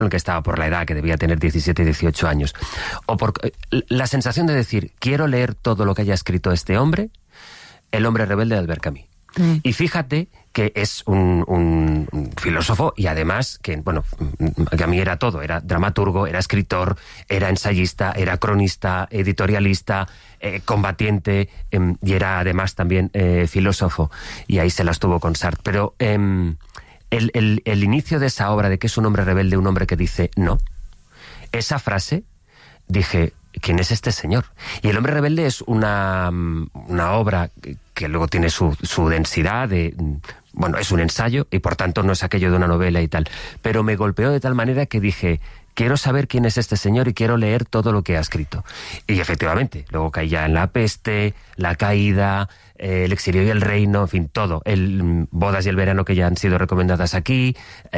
en el que estaba por la edad, que debía tener 17, 18 años, o por la sensación de decir, quiero leer todo lo que haya escrito este hombre, El hombre rebelde de Albert Camus. Y fíjate que es un filósofo y además que, bueno, Camus era todo, era dramaturgo, era escritor, era ensayista, era cronista, editorialista, combatiente y era además también filósofo, y ahí se las tuvo con Sartre. Pero el inicio de esa obra de que es un hombre rebelde, un hombre que dice no, esa frase, dije, ¿quién es este señor? Y El hombre rebelde es una obra que luego tiene su densidad bueno, es un ensayo y por tanto no es aquello de una novela y tal. Pero me golpeó de tal manera que dije, quiero saber quién es este señor y quiero leer todo lo que ha escrito. Y efectivamente, luego caí ya en La peste, La caída, El exilio y el reino, en fin, todo. El Bodas y el verano, que ya han sido recomendadas aquí.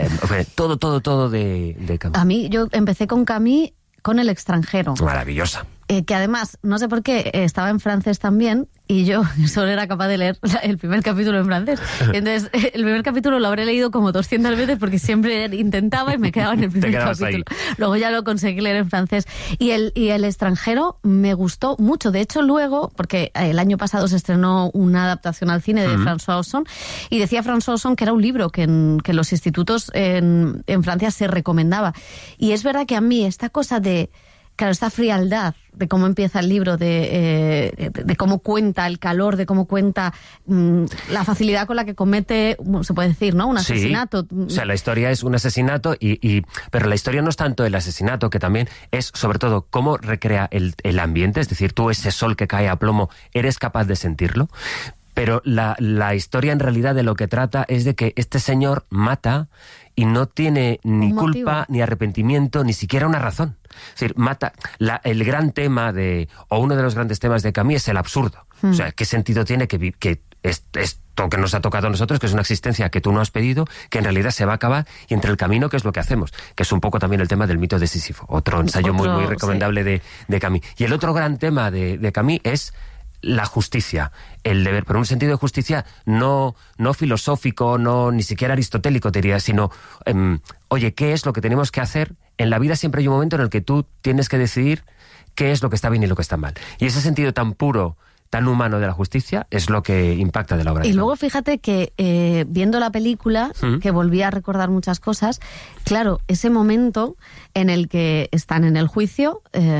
Todo de Camus. A mí, yo empecé con Camus con El extranjero. Maravillosa. Que además, no sé por qué, estaba en francés también, y yo solo era capaz de leer el primer capítulo en francés. Entonces, el primer capítulo lo habré leído como 200 veces porque siempre intentaba y me quedaba en el primer capítulo. Ahí. Luego ya lo conseguí leer en francés. Y el extranjero me gustó mucho. De hecho, luego, porque el año pasado se estrenó una adaptación al cine de François Ozon, y decía François Ozon que era un libro que en los institutos en Francia se recomendaba. Y es verdad que a mí esta cosa de... Claro, esta frialdad de cómo empieza el libro, de cómo cuenta el calor, de cómo cuenta la facilidad con la que comete, se puede decir, ¿no? Un asesinato. Sí. O sea, la historia es un asesinato, pero la historia no es tanto el asesinato, que también es, sobre todo, cómo recrea el ambiente. Es decir, tú ese sol que cae a plomo, eres capaz de sentirlo. Pero la historia en realidad de lo que trata es de que este señor mata y no tiene ni culpa, ni arrepentimiento, ni siquiera una razón. Es decir, mata. El gran tema o uno de los grandes temas de Camus es el absurdo. O sea, ¿qué sentido tiene que esto que nos ha tocado a nosotros, que es una existencia que tú no has pedido, que en realidad se va a acabar, y entre el camino, ¿qué es lo que hacemos? Que es un poco también el tema del mito de Sísifo. Otro ensayo muy recomendable de Camus. Y el otro gran tema de Camus es la justicia, el deber, pero en un sentido de justicia no filosófico, ni siquiera aristotélico, te diría, sino, oye, ¿qué es lo que tenemos que hacer? En la vida siempre hay un momento en el que tú tienes que decidir qué es lo que está bien y lo que está mal. Y ese sentido tan puro, tan humano de la justicia es lo que impacta de la obra. Y luego fíjate que viendo la película, que volví a recordar muchas cosas, claro, ese momento en el que están en el juicio...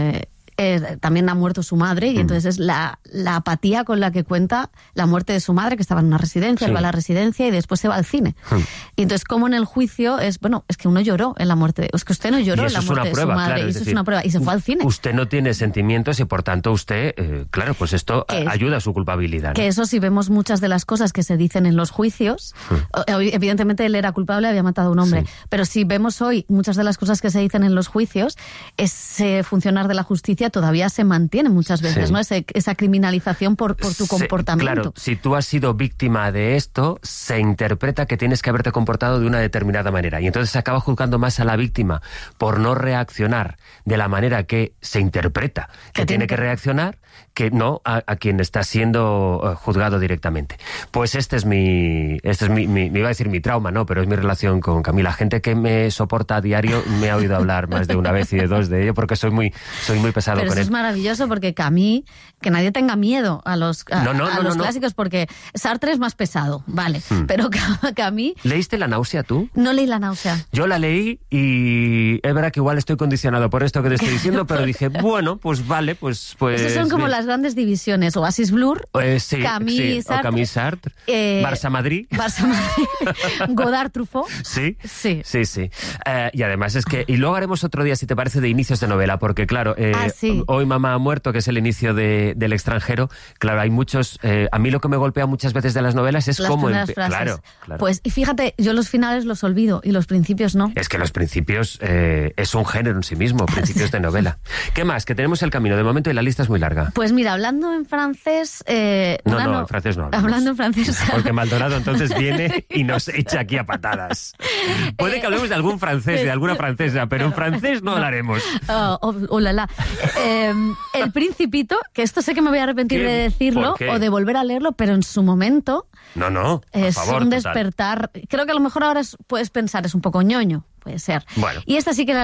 también ha muerto su madre, y entonces es la apatía con la que cuenta la muerte de su madre, que estaba en una residencia, él va a la residencia y después se va al cine. Y entonces, como en el juicio es que uno lloró en la muerte, es que usted no lloró en la muerte de su madre, claro, y eso es una prueba, y se fue al cine. Usted no tiene sentimientos y por tanto usted, claro, pues esto ayuda a su culpabilidad, ¿no? Que eso, si vemos muchas de las cosas que se dicen en los juicios, evidentemente él era culpable, había matado a un hombre, pero si vemos hoy muchas de las cosas que se dicen en los juicios, ese funcionar de la justicia todavía se mantiene muchas veces, ¿no? Esa criminalización por tu comportamiento. Claro, si tú has sido víctima de esto, se interpreta que tienes que haberte comportado de una determinada manera, y entonces se acaba juzgando más a la víctima por no reaccionar de la manera que se interpreta que tiene que reaccionar, que no a quien está siendo juzgado directamente. Pues este es me iba a decir mi trauma, no, pero es mi relación con Camus. La gente que me soporta a diario me ha oído hablar más de una vez y de dos de ello, porque soy muy pesado pero con él. Pero eso es maravilloso, porque Camus, que nadie tenga miedo a los clásicos, porque Sartre es más pesado, vale, pero Camus... ¿Leíste La náusea tú? No leí La náusea. Yo la leí y es verdad que igual estoy condicionado por esto que te estoy diciendo, pero dije, bueno, pues vale, pues... Esas son como las grandes divisiones, Oasis Blur, Camus, Sartre, Barça Madrid, Godard, Truffaut. Sí. Y además es que... Y luego haremos otro día, si te parece, de inicios de novela, porque claro, Hoy mamá ha muerto, que es el inicio del extranjero, claro, hay muchos... a mí lo que me golpea muchas veces de las novelas es cómo... Claro. Pues, y fíjate, yo los finales los olvido y los principios no. Es que los principios es un género en sí mismo, principios de novela. ¿Qué más? Que tenemos el camino de momento y la lista es muy larga. Pues mira, hablando en francés... No, en francés no. Hablando en francés... Porque Maldonado entonces viene y nos echa aquí a patadas. Puede que hablemos de algún francés, de alguna francesa, pero en francés no hablaremos. La. El Principito, que esto sé que me voy a arrepentir ¿Qué? de decirlo ¿Por qué? o de volver a leerlo, pero en su momento No, por es favor, un total. despertar. Creo que a lo mejor ahora puedes pensar, es un poco ñoño, puede ser. Bueno. Y esta sí que la